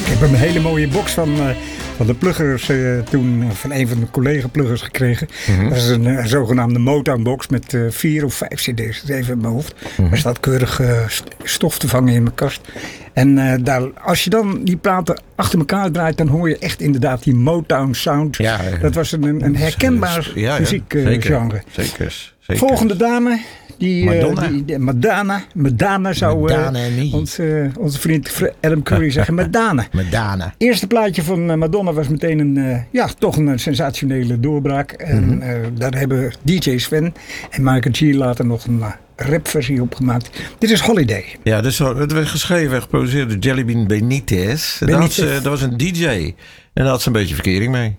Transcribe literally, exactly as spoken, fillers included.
heb een hele mooie box van, uh, van de pluggers uh, toen, van een van de collega-pluggers gekregen. Mm-hmm. Dat is een uh, zogenaamde Motown-box met uh, vier of vijf cd's. Dat is even in mijn hoofd. Mm-hmm. Er staat keurig uh, stof te vangen in mijn kast. En uh, daar, als je dan die platen achter elkaar draait, dan hoor je echt inderdaad die Motown sound. Ja, ja. Dat was een, een herkenbaar ja, ja. muziekgenre. Uh, zeker, zeker, zeker. Volgende dame. Die, Madonna. Uh, die, die, Madonna. Madonna zou Madonna, uh, ons, uh, onze vriend Adam Curry zeggen. Madonna. Madonna. Eerste plaatje van uh, Madonna was meteen een, uh, ja, toch een sensationele doorbraak. En mm-hmm. uh, daar hebben D J Sven en Michael G later nog een uh, rapversie opgemaakt. Dit is Holiday. Ja, dus, het werd geschreven en geproduceerd door Jellybean Benitez. Benitez. Dat, was, uh, dat was een D J. En daar had ze een beetje verkering mee.